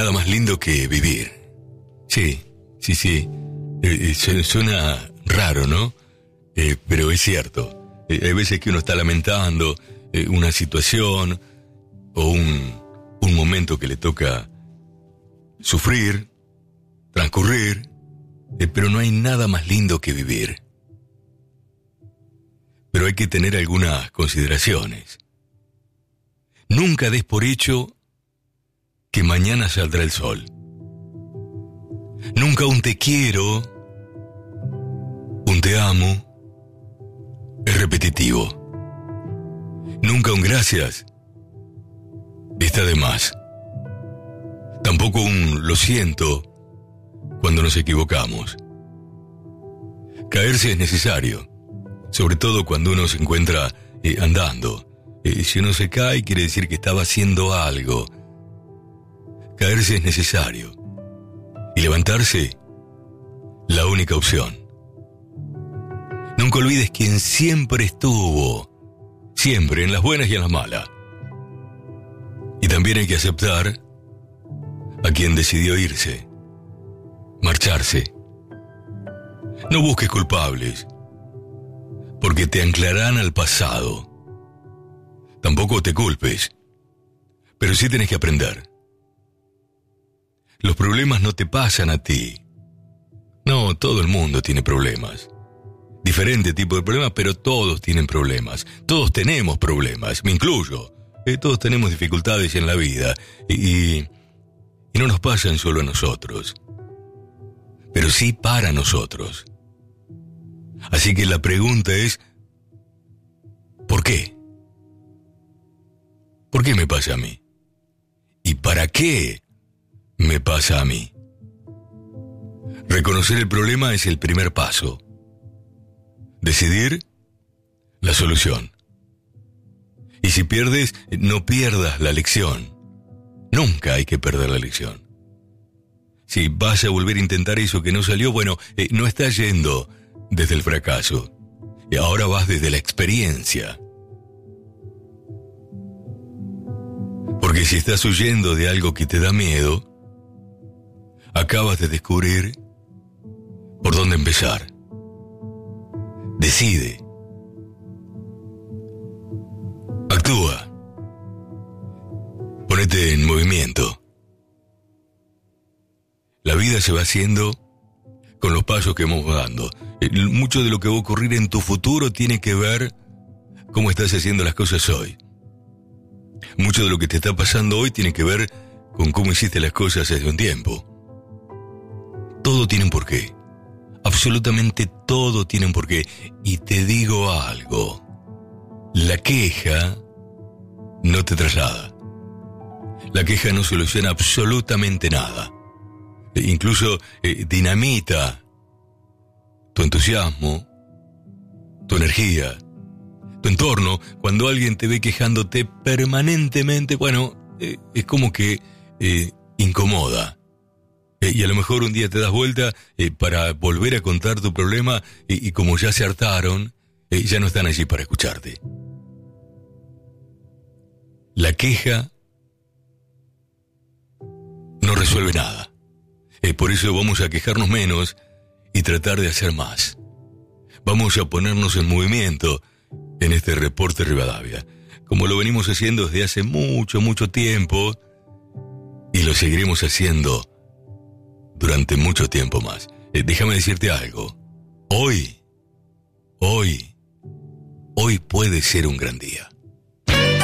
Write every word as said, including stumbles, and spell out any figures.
nada más lindo que vivir. Sí, sí, sí. Eh, eh, suena raro, ¿no? Eh, pero es cierto. Eh, hay veces que uno está lamentando eh, una situación o un, un momento que le toca sufrir, transcurrir, eh, pero no hay nada más lindo que vivir. Pero hay que tener algunas consideraciones. Nunca des por hecho que mañana saldrá el sol. Nunca un te quiero, un te amo, es repetitivo. Nunca un gracias está de más. Tampoco un lo siento cuando nos equivocamos. Caerse es necesario, sobre todo cuando uno se encuentra eh, andando. Eh, si uno se cae, quiere decir que estaba haciendo algo. Caerse es necesario. Y levantarse, la única opción. Nunca olvides quien siempre estuvo, siempre, en las buenas y en las malas. Y también hay que aceptar a quien decidió irse, marcharse. No busques culpables, porque te anclarán al pasado. Tampoco te culpes, pero sí tenés que aprender. Los problemas no te pasan a ti. No, todo el mundo tiene problemas. Diferente tipo de problemas, pero todos tienen problemas. Todos tenemos problemas, me incluyo. Eh, todos tenemos dificultades en la vida y, y, y no nos pasan solo a nosotros, pero sí para nosotros. Así que la pregunta es, ¿por qué? ¿Por qué me pasa a mí? ¿Y para qué me pasa a mí? Reconocer el problema es el primer paso. Decidir la solución. Y si pierdes, no pierdas la lección. Nunca hay que perder la lección. Si vas a volver a intentar eso que no salió, bueno, eh, no estás yendo desde el fracaso. Y ahora vas desde la experiencia. Porque si estás huyendo de algo que te da miedo, acabas de descubrir por dónde empezar. Decide. Actúa. Ponete en movimiento. La vida se va haciendo con los pasos que vamos dando. Mucho de lo que va a ocurrir en tu futuro tiene que ver cómo estás haciendo las cosas hoy. Mucho de lo que te está pasando hoy tiene que ver con cómo hiciste las cosas hace un tiempo. Todo tiene un porqué. Absolutamente todo tiene un porqué. Y te digo algo. La queja no te traslada. La queja no soluciona absolutamente nada. E incluso eh, dinamita tu entusiasmo, tu energía, tu entorno. Cuando alguien te ve quejándote permanentemente, bueno, eh, es como que eh, incomoda. Eh, y a lo mejor un día te das vuelta eh, para volver a contar tu problema y, y como ya se hartaron, eh, ya no están allí para escucharte. La queja no resuelve nada. Eh, por eso vamos a quejarnos menos y tratar de hacer más. Vamos a ponernos en movimiento en este reporte Rivadavia, como lo venimos haciendo desde hace mucho, mucho tiempo, y lo seguiremos haciendo durante mucho tiempo más. Eh, déjame decirte algo. Hoy, hoy, hoy puede ser un gran día.